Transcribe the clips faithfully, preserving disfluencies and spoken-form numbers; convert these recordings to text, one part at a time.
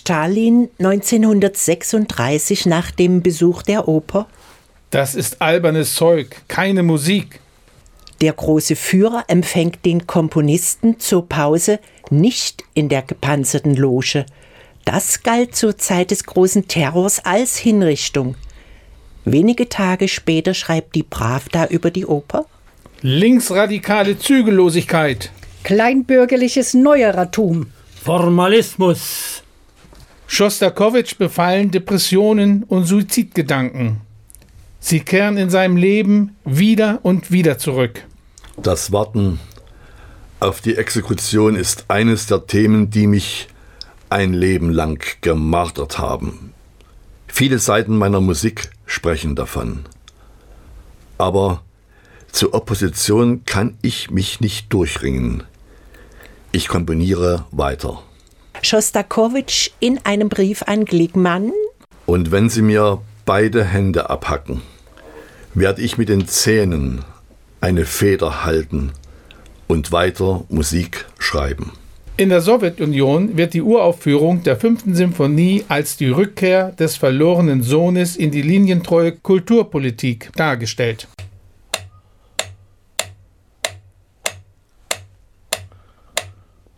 Stalin neunzehnhundertsechsunddreißig nach dem Besuch der Oper? Das ist albernes Zeug, keine Musik. Der große Führer empfängt den Komponisten zur Pause nicht in der gepanzerten Loge. Das galt zur Zeit des großen Terrors als Hinrichtung. Wenige Tage später schreibt die Pravda über die Oper: Linksradikale Zügellosigkeit. Kleinbürgerliches Neuerertum. Formalismus. Schostakowitsch befallen Depressionen und Suizidgedanken. Sie kehren in seinem Leben wieder und wieder zurück. Das Warten auf die Exekution ist eines der Themen, die mich ein Leben lang gemartert haben. Viele Seiten meiner Musik sprechen davon. Aber zur Opposition kann ich mich nicht durchringen. Ich komponiere weiter. Schostakowitsch in einem Brief an Glickmann: Und wenn Sie mir beide Hände abhacken, werde ich mit den Zähnen eine Feder halten und weiter Musik schreiben. In der Sowjetunion wird die Uraufführung der fünften Symphonie als die Rückkehr des verlorenen Sohnes in die linientreue Kulturpolitik dargestellt.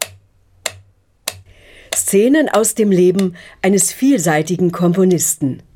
Szenen aus dem Leben eines vielseitigen Komponisten.